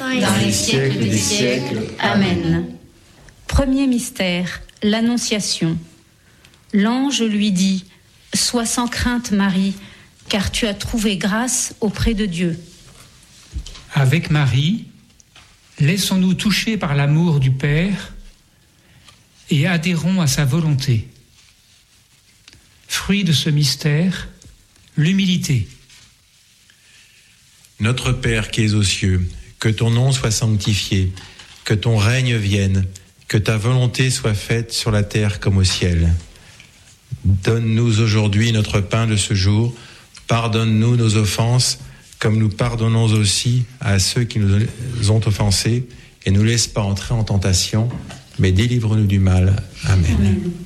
maintenant et dans les siècles des siècles. Amen. Premier mystère, l'Annonciation. L'ange lui dit : Sois sans crainte, Marie, car tu as trouvé grâce auprès de Dieu. Avec Marie, laissons-nous toucher par l'amour du Père et adhérons à sa volonté. Fruit de ce mystère, l'humilité. Notre Père qui es aux cieux, que ton nom soit sanctifié, que ton règne vienne, que ta volonté soit faite sur la terre comme au ciel. Donne-nous aujourd'hui notre pain de ce jour, pardonne-nous nos offenses, comme nous pardonnons aussi à ceux qui nous ont offensés, et ne nous laisse pas entrer en tentation, mais délivre-nous du mal. Amen. Amen.